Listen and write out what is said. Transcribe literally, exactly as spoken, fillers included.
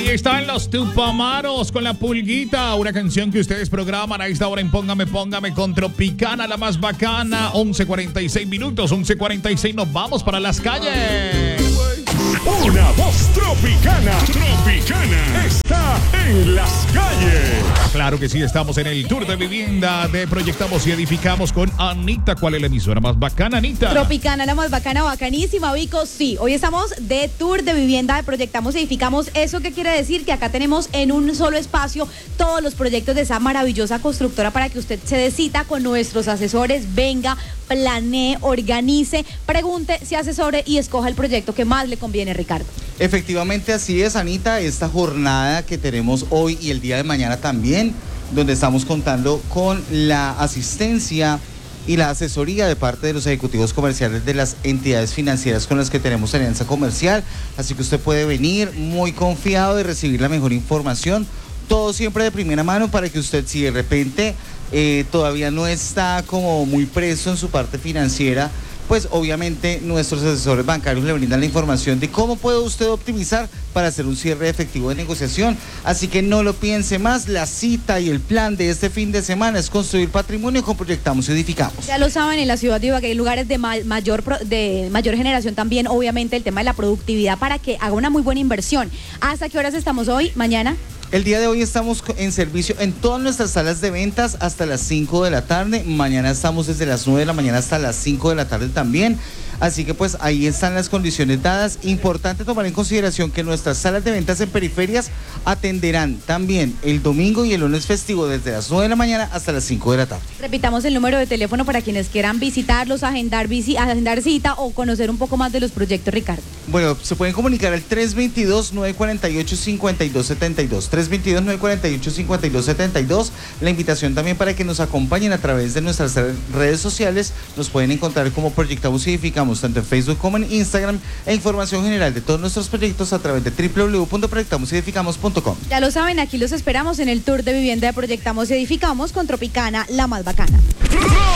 Ahí están los Tupamaros con la pulguita, una canción que ustedes programan a esta hora en Póngame, Póngame con Tropicana, la más bacana. once cuarenta y seis minutos, once cuarenta y seis, nos vamos para las calles. Una voz tropicana, tropicana, está en las calles. Claro que sí, estamos en el tour de vivienda de Proyectamos y Edificamos con Anita. ¿Cuál es la emisora más bacana, Anita? Tropicana, la más bacana, bacanísima, Vico. Sí, hoy estamos de tour de vivienda de Proyectamos y Edificamos. ¿Eso qué quiere decir? Que acá tenemos en un solo espacio todos los proyectos de esa maravillosa constructora para que usted se dé cita con nuestros asesores, venga, planee, organice, pregunte, se asesore y escoja el proyecto que más le conviene, Ricardo. Efectivamente, así es, Anita, esta jornada que tenemos hoy y el día de mañana también, donde estamos contando con la asistencia y la asesoría de parte de los ejecutivos comerciales de las entidades financieras con las que tenemos alianza comercial, así que usted puede venir muy confiado de recibir la mejor información, todo siempre de primera mano para que usted, si de repente eh, todavía no está como muy preso en su parte financiera, pues obviamente nuestros asesores bancarios le brindan la información de cómo puede usted optimizar para hacer un cierre efectivo de negociación. Así que no lo piense más, la cita y el plan de este fin de semana es construir patrimonio con Proyectamos y Edificamos. Ya lo saben, en la ciudad de Ibagué hay lugares de ma- mayor pro- de mayor generación también, obviamente el tema de la productividad para que haga una muy buena inversión. ¿Hasta qué horas estamos hoy? ¿Mañana? El día de hoy estamos en servicio en todas nuestras salas de ventas hasta las cinco de la tarde. Mañana estamos desde las nueve de la mañana hasta las cinco de la tarde también. Así que pues ahí están las condiciones dadas. Importante tomar en consideración que nuestras salas de ventas en periferias atenderán también el domingo y el lunes festivo desde las nueve de la mañana hasta las cinco de la tarde. Repitamos el número de teléfono para quienes quieran visitarlos, agendar, visi- agendar cita o conocer un poco más de los proyectos, Ricardo. Bueno, se pueden comunicar al tres veintidós, nueve cuarenta y ocho, cincuenta y dos setenta y dos. tres veintidós, nueve cuarenta y ocho, cincuenta y dos setenta y dos. La invitación también para que nos acompañen a través de nuestras redes sociales. Nos pueden encontrar como Proyectamos y Edificamos tanto en Facebook como en Instagram, e información general de todos nuestros proyectos a través de doble u doble u doble u punto proyectamos y edificamos punto com. Ya lo saben, aquí los esperamos en el tour de vivienda de Proyectamos y Edificamos con Tropicana, la más bacana.